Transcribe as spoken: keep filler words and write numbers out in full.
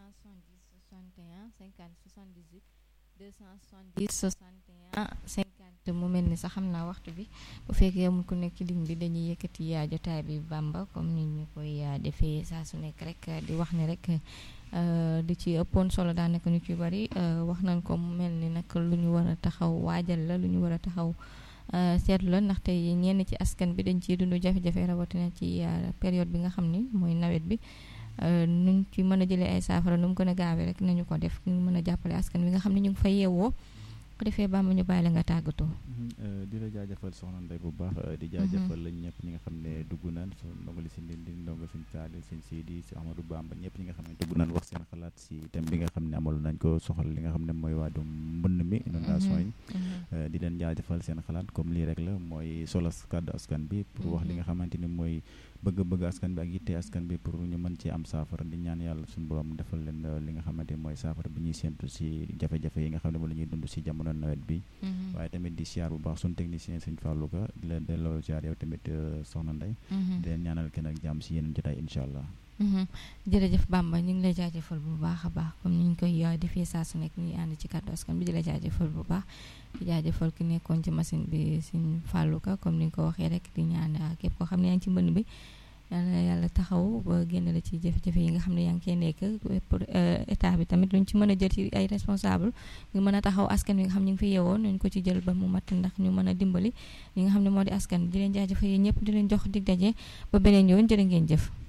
cent soixante-dix soixante et un cinquante soixante-dix-huit deux cent soixante-dix soixante et un cinquante mu mel ni sax xam naa waxtu bi bu fekkee amul ku nekk ci ligne bi dañuy yëkkati yaa jotaay bi Bamba comme ni ñu koy defee saa su nekk rek di wax ni rek di ci ëppoon solo daanaka ñu ci bari wax nañ ko mu mel ni nag lu ñu war a taxaw waajal la lu ñu war a taxaw seetlu la ndaxte ñenn ci askan bi dañ ciy dund jafe-jafe rawatina ci période bi nga xam ni mooy nawet bi nuñ ci mën a jëlee ay saafara nu mu gën a gaawee rek nañu ko def ñu mën a jàppale askan wi nga xam ne ñu ngi fa yeewoo ko defee Bamba ñu bàyyi la nga tàggatoo. di la jaajëfal soxna Ndeye bu baax di jaajëfal lañ ñëpp ñi nga xam ne dugg nañ so ndongali si ndindi ndonga suñ Saalil suñ Seydi si Amadou Bamba ñëpp ñi nga xam ne dugg nañ wax seen xalaat si thème bi nga xam ne amal nañ ko soxal li nga xam ne mooy wàllum mbënn mi inondation yi di leen jaajëfal seen xalaat comme lii rek la mooy solas kàddu askan bi pour wax li nga xamante ni mooy bëgg-bëgg askan bi ak yitte askan bi pour ñu mën ci am saafara di ñaan yàlla suñu borom defal leen li nga xamante ni mooy saafara bi ñuy séentu si jafe-jafe yi nga xam ne moom la ñuy dund si jamono nawet bi waaye tamit di siyaar bu baax suñu technicien suñ Fallou Ka di leen delloo siyaar yow tamit soxna Ndeye di leen ñaanal kenn ak jàmm si yeneen jotaay incha allah. jërëjëf Bamba ñu ngi lay jaajëfal bu baax a baax comme ni ñu koy defee saa su nekk ñuy ànd ci kàddu askan bi di la jaajëfal bu baax di jaajëfal ki nekkoon ci machine bi suñ Fallou Ka comme ni nga ko waxee rek di ñaan képp koo xam ne yaa ngi ci mbënn bi yàlla yàlla taxaw ba génn la ci jafe-jafe yi nga xam ne yaa ngi koy nekk pour état bi tamit luñ ci mën a jël ci ay responsable ñu mën a taxaw askan wi nga xam ñu ngi fi yeewoo nañ ko ci jël ba mu mat ndax ñu mën a dimbali li nga xam ne moo di askan di leen jaajëfal yi ñëpp di leen jox dig daje ba beneen yoon jërë ngeen jëf.